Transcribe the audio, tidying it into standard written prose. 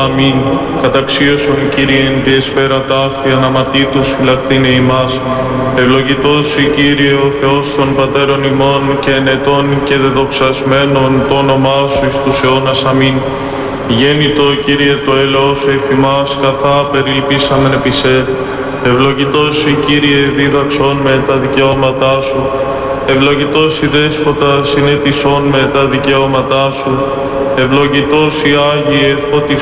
Αμήν. Καταξίωσον Κύριε εν τη εσπέρα ταύτη αναμαρτήτους φυλαχθήνε ημάς. Ευλογητός η Κύριε ο Θεός των Πατέρων ημών και ενετών και δεδοξασμένων το όνομά σου εις τους αιώνας. Αμήν. Γέννητο Κύριε το έλεος σου εφ' ημάς, καθά περιλυπήσαμεν επί σε. Ευλογητός η Κύριε δίδαξον με τα δικαιώματά σου. Ευλογητός η Δέσποτα συνέτησον με τα δικαιώματά σου. Ευλογητός η Άγιε φωτισ